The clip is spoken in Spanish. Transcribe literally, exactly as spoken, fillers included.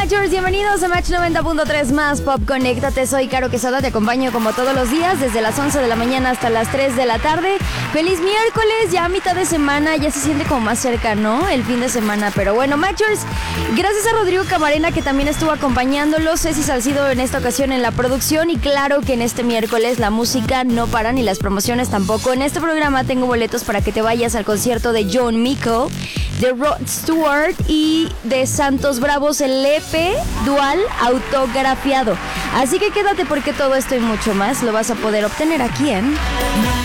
Matchers, bienvenidos a Match noventa punto tres más Pop. Conéctate, soy Caro Quesada, te acompaño como todos los días desde las once de la mañana hasta las tres de la tarde. Feliz miércoles, ya a mitad de semana, ya se siente como más cerca, ¿no? El fin de semana, pero bueno, Matchers, gracias a Rodrigo Camarena que también estuvo acompañándolos, Ceci Salcido en esta ocasión en la producción y claro que en este miércoles la música no para ni las promociones tampoco. En este programa tengo boletos para que te vayas al concierto de John Mico, de Rod Stewart y de Santos Bravos, el E P dual autografiado. Así que quédate porque todo esto y mucho más lo vas a poder obtener aquí en